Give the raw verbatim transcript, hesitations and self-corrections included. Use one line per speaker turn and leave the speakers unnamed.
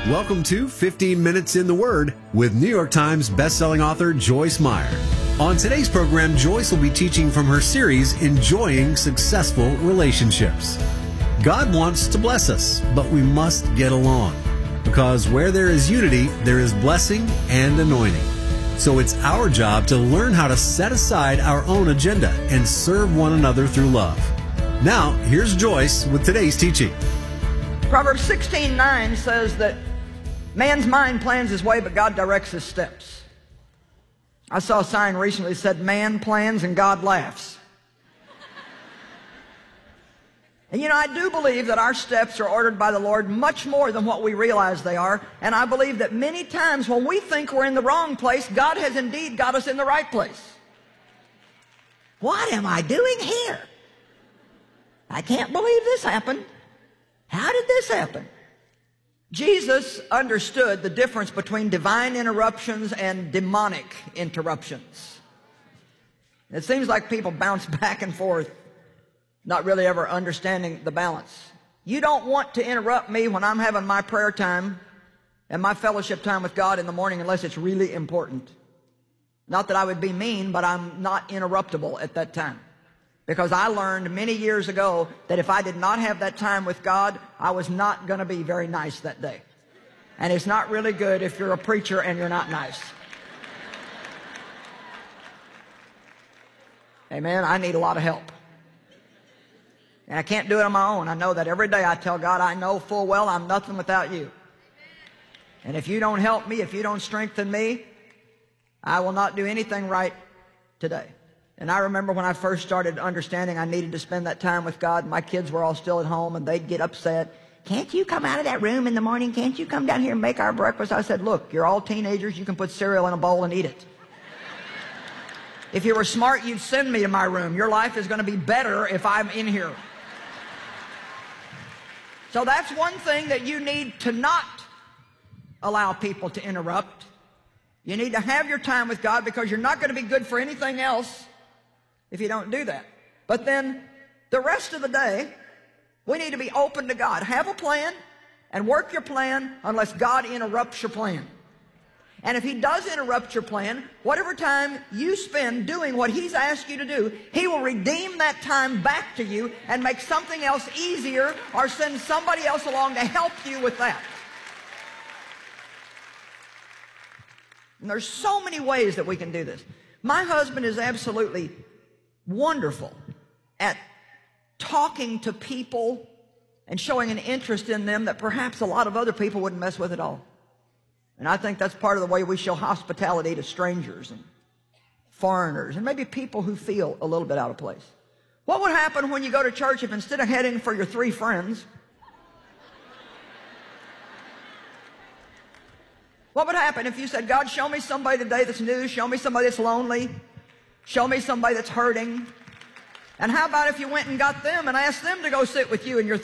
Welcome to fifteen minutes in the Word with New York Times bestselling author Joyce Meyer. On today's program, Joyce will be teaching from her series, Enjoying Successful Relationships. God wants to bless us, but we must get along. Because where there is unity, there is blessing and anointing. So it's our job to learn how to set aside our own agenda and serve one another through love. Now, here's Joyce with today's teaching.
Proverbs sixteen nine says that man's mind plans his way, but God directs his steps. I saw a sign recently that said, man plans and God laughs. And you know, I do believe that our steps are ordered by the Lord much more than what we realize they are. And I believe that many times when we think we're in the wrong place, God has indeed got us in the right place. What am I doing here? I can't believe this happened. How did this happen? Jesus understood the difference between divine interruptions and demonic interruptions. It seems like people bounce back and forth, not really ever understanding the balance. You don't want to interrupt me when I'm having my prayer time and my fellowship time with God in the morning unless it's really important. Not that I would be mean, but I'm not interruptible at that time. Because I learned many years ago that if I did not have that time with God, I was not going to be very nice that day. And it's not really good if you're a preacher and you're not nice. Amen. I need a lot of help. And I can't do it on my own. I know that every day. I tell God, I know full well I'm nothing without you. And if you don't help me, if you don't strengthen me, I will not do anything right today. And I remember when I first started understanding I needed to spend that time with God, my kids were all still at home, and they'd get upset. Can't you come out of that room in the morning? Can't you come down here and make our breakfast? I said, look, you're all teenagers. You can put cereal in a bowl and eat it. If you were smart, you'd send me to my room. Your life is going to be better if I'm in here. So that's one thing that you need to not allow people to interrupt. You need to have your time with God because you're not going to be good for anything else if you don't do that. But then the rest of the day, we need to be open to God. Have a plan and work your plan unless God interrupts your plan. And if He does interrupt your plan, whatever time you spend doing what He's asked you to do, He will redeem that time back to you and make something else easier or send somebody else along to help you with that. And there's so many ways that we can do this. My husband is absolutely wonderful at talking to people and showing an interest in them that perhaps a lot of other people wouldn't mess with at all. And I think that's part of the way we show hospitality to strangers and foreigners and maybe people who feel a little bit out of place. What would happen when you go to church if instead of heading for your three friends, what would happen if you said, God, show me somebody today that's new, show me somebody that's lonely, show me somebody that's hurting. And how about if you went and got them and asked them to go sit with you and your